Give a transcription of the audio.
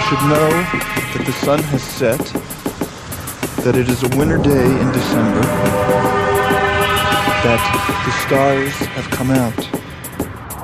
should know that the sun has set, that it is a winter day in December, that the stars have come out.